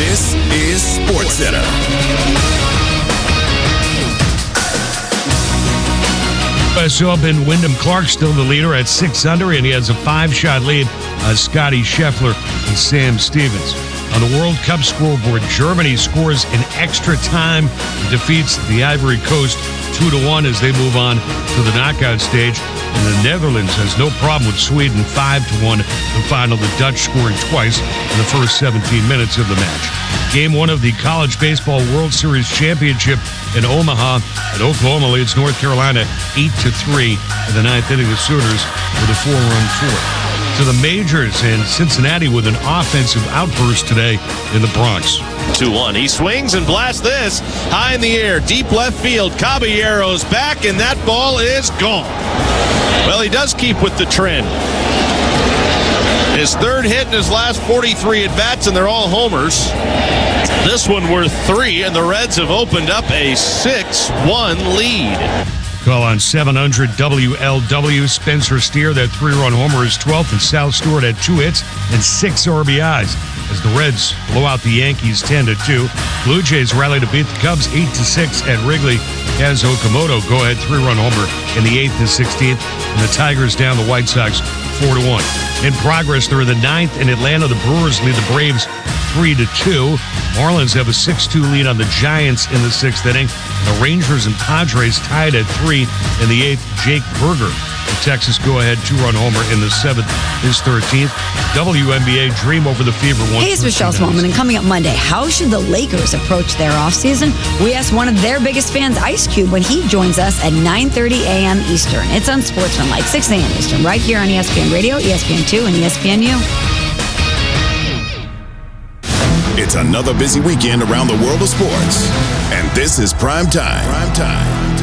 This is SportsCenter. U.S. Open, Wyndham Clark still the leader at 6 under, and he has a 5-shot lead on Scotty Scheffler and Sam Stevens. On the World Cup scoreboard, Germany scores in extra time and defeats the Ivory Coast 2-1 as they move on to the knockout stage. And the Netherlands has no problem with Sweden 5-1 in the final. The Dutch scoring twice in the first 17 minutes of the match. Game 1 of the College Baseball World Series Championship in Omaha. At Oklahoma leads North Carolina 8-3 in the ninth inning. The Sooners with a 4-run fourth. To the majors, and Cincinnati with an offensive outburst today in the Bronx. 2-1. He swings and blasts this high in the air, deep left field. Caballero's back, and that ball is gone. Well, he does keep with the trend. His third hit in his last 43 at-bats, and they're all homers. This one worth 3, and the Reds have opened up a 6-1 lead. Call on 700 WLW. Spencer Steer, that 3-run homer, is 12th, and Sal Stewart had 2 hits and 6 RBIs as the Reds blow out the Yankees 10-2. Blue Jays rally to beat the Cubs 8-6 at Wrigley. Kaz Okamoto go-ahead 3-run homer in the 8th and 16th, and the Tigers down the White Sox 4-1. In progress, they're in the 9th in Atlanta. The Brewers lead the Braves 3-2. Marlins have a 6-2 lead on the Giants in the 6th inning. The Rangers and Padres tied at 3 in the 8th. Jake Berger, the Texas go-ahead 2-run homer in the 7th, his 13th. WNBA dream over the Fever. Hey, it's Michelle Smallman, and coming up Monday, how should the Lakers approach their offseason? We asked one of their biggest fans, Ice Cube, when he joins us at 9:30 a.m. Eastern. It's on Sportsmanlike, 6 a.m. Eastern, right here on ESPN Radio, ESPN2, and ESPNU. It's another busy weekend around the world of sports, and this is Prime Time.